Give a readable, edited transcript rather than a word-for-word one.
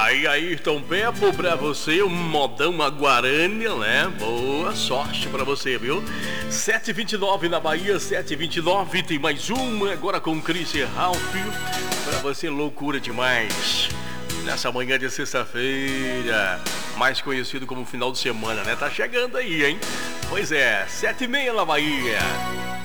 Aí, Ayrton Beppo, pra você, um modão Aguarânia, né? Boa sorte pra você, viu? 7h29 na Bahia, 7h29, tem mais uma, agora com Chris e Ralph. Pra você, loucura demais. Nessa manhã de sexta-feira, mais conhecido como final de semana, né? Tá chegando aí, hein? Pois é, 7h30 na Bahia.